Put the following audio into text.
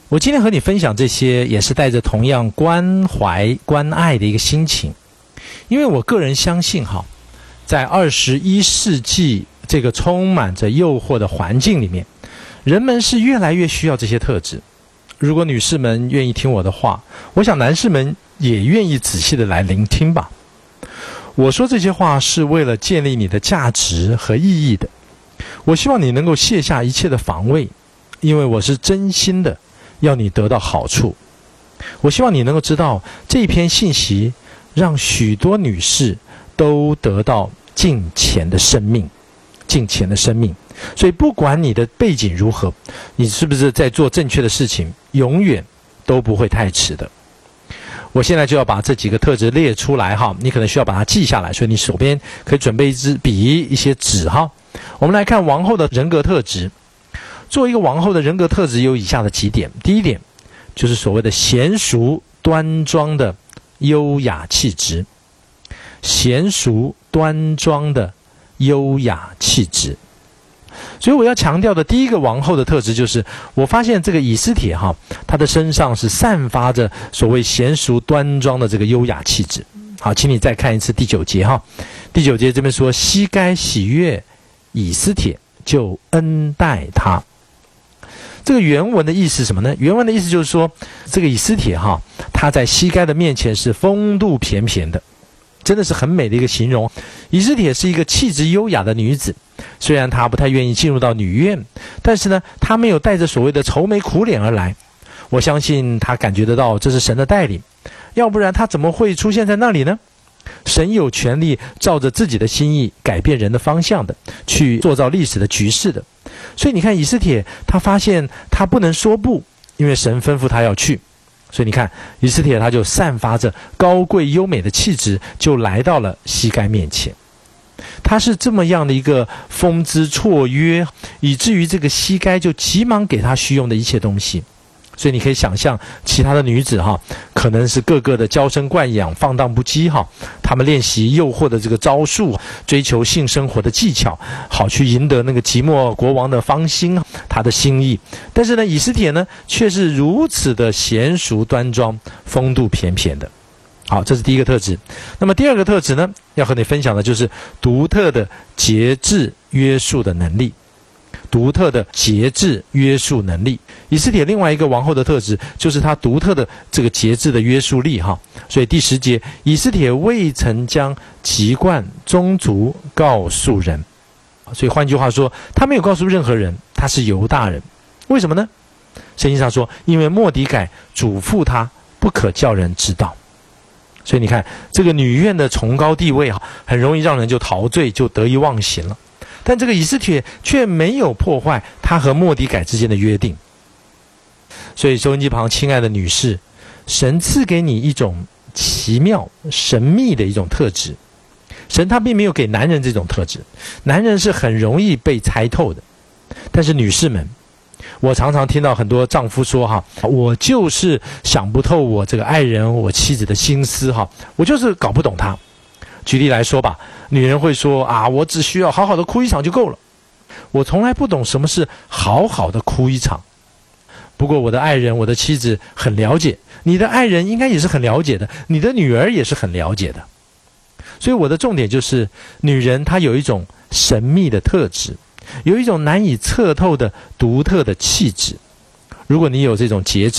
我今天和你分享这些，也是带着同样关怀、关爱的一个心情，因为我个人相信在21世纪这个充满着诱惑的环境里面，人们是越来越需要这些特质。如果女士们愿意听我的话，我想男士们也愿意仔细的来聆听吧。我说这些话是为了建立你的价值和意义的。我希望你能够卸下一切的防卫，因为我是真心的要你得到好处。我希望你能够知道，这一篇信息让许多女士都得到敬虔的生命，敬虔的生命。所以不管你的背景如何，你是不是在做正确的事情，永远都不会太迟的。我现在就要把这几个特质列出来你可能需要把它记下来，所以你手边可以准备一支笔、一些纸我们来看王后的人格特质。做一个王后的人格特质有以下的几点。第一点就是所谓的娴熟端庄的优雅气质。娴熟端庄的优雅气质。所以我要强调的第一个王后的特质就是，我发现这个以斯帖她的身上是散发着所谓娴熟端庄的这个优雅气质。好，请你再看一次第9节第9节这边说，西该喜悦以斯帖，就恩待他。这个原文的意思是什么呢？原文的意思就是说，这个以斯帖他在西该的面前是风度翩翩的，真的是很美的一个形容。以斯帖是一个气质优雅的女子，虽然她不太愿意进入到女院，但是呢，她没有带着所谓的愁眉苦脸而来。我相信她感觉得到这是神的带领，要不然她怎么会出现在那里呢？神有权利照着自己的心意改变人的方向的，去塑造历史的局势的。所以你看，以斯帖他发现他不能说不，因为神吩咐他要去。所以你看，以斯帖他就散发着高贵优美的气质，就来到了西该面前。他是这么样的一个风姿绰约，以至于这个西该就急忙给他需用的一切东西。所以你可以想象，其他的女子可能是个个的娇生惯养、放荡不羁她们练习诱惑的这个招数，追求性生活的技巧，好去赢得那个即墨国王的芳心，他的心意。但是呢，以斯帖呢却是如此的娴熟端庄、风度翩翩的。好，这是第一个特质。那么第二个特质呢，要和你分享的就是独特的节制约束的能力。独特的节制约束能力。以斯帖另外一个王后的特质就是她独特的这个节制的约束力所以第10节，以斯帖未曾将籍贯宗族告诉人。所以换句话说，他没有告诉任何人他是犹大人。为什么呢？圣经上说，因为末底改嘱咐他不可叫人知道。所以你看，这个女院的崇高地位很容易让人就陶醉，就得意忘形了。但这个以斯帖却没有破坏他和末底改之间的约定。所以收音机旁亲爱的女士，神赐给你一种奇妙神秘的一种特质。神他并没有给男人这种特质，男人是很容易被猜透的。但是女士们，我常常听到很多丈夫说我就是想不透我这个爱人我妻子的心思我就是搞不懂她。举例来说吧，女人会说我只需要好好的哭一场就够了。我从来不懂什么是好好的哭一场。不过我的爱人，我的妻子很了解，你的爱人应该也是很了解的，你的女儿也是很了解的。所以我的重点就是，女人她有一种神秘的特质，有一种难以测透的独特的气质。如果你有这种节制